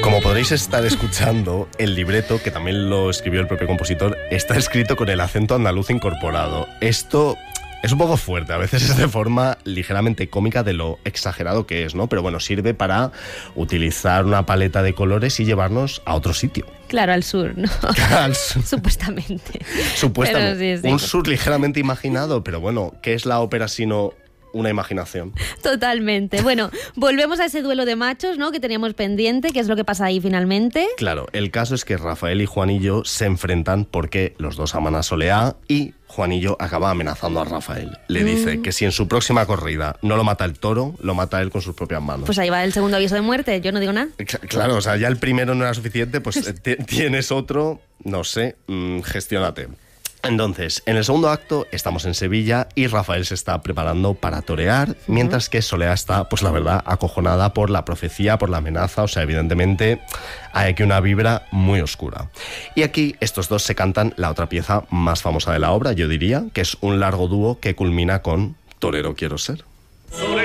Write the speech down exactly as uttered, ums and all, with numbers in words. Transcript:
Como podréis estar escuchando, el libreto, que también lo escribió el propio compositor, está escrito con el acento andaluz incorporado. Esto es un poco fuerte, a veces es de forma ligeramente cómica de lo exagerado que es, ¿no? Pero bueno, sirve para utilizar una paleta de colores y llevarnos a otro sitio. Claro, al sur, ¿no? Al sur. Supuestamente. Supuestamente. Sí, sí. Un sur ligeramente imaginado, pero bueno, ¿qué es la ópera sino una imaginación? Totalmente. Bueno, volvemos a ese duelo de machos, ¿no?, que teníamos pendiente. ¿Qué es lo que pasa ahí finalmente? Claro, el caso es que Rafael y Juanillo se enfrentan porque los dos aman a Soleá y Juanillo acaba amenazando a Rafael. Le dice mm. que si en su próxima corrida no lo mata el toro, lo mata él con sus propias manos. Pues ahí va el segundo aviso de muerte, yo no digo nada. Claro, o sea, ya el primero no era suficiente, pues tienes otro, no sé, mmm, gestiónate. Entonces, en el segundo acto estamos en Sevilla y Rafael se está preparando para torear, uh-huh. mientras que Soleá está, pues la verdad, acojonada por la profecía, por la amenaza. O sea, evidentemente hay aquí una vibra muy oscura. Y aquí estos dos se cantan la otra pieza más famosa de la obra, yo diría, que es un largo dúo que culmina con Torero quiero ser.